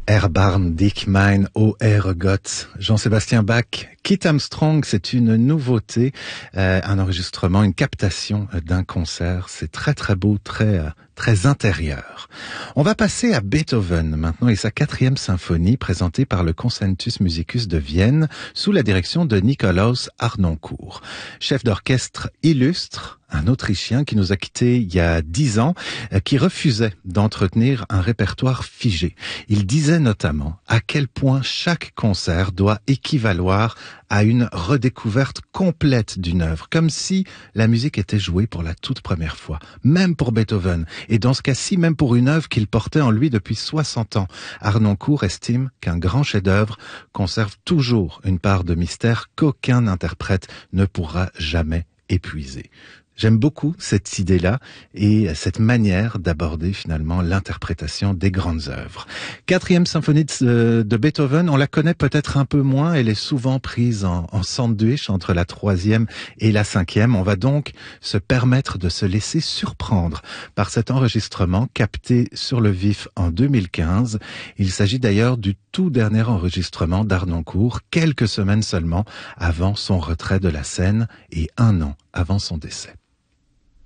Erbarm dich mein, o Herr Gott. Jean-Sébastien Bach, Kit Armstrong, c'est une nouveauté, un enregistrement, une captation d'un concert. C'est très très beau, très intérieur. On va passer à Beethoven maintenant et sa 4e symphonie présentée par le Concertus Musicus de Vienne sous la direction de Nikolaus Harnoncourt. Chef d'orchestre illustre, un Autrichien qui nous a quittés il y a 10 ans, qui refusait d'entretenir un répertoire figé. Il disait notamment à quel point chaque concert doit équivaloir à une redécouverte complète d'une œuvre, comme si la musique était jouée pour la toute première fois, même pour Beethoven, et dans ce cas-ci, même pour une œuvre qu'il portait en lui depuis 60 ans. Harnoncourt estime qu'un grand chef-d'œuvre conserve toujours une part de mystère qu'aucun interprète ne pourra jamais épuiser. J'aime beaucoup cette idée-là et cette manière d'aborder finalement l'interprétation des grandes œuvres. 4e symphonie de Beethoven, on la connaît peut-être un peu moins, elle est souvent prise en sandwich entre la 3e et la 5e. On va donc se permettre de se laisser surprendre par cet enregistrement capté sur le vif en 2015. Il s'agit d'ailleurs du tout dernier enregistrement d'Harnoncourt, quelques semaines seulement avant son retrait de la scène et 1 an avant son décès.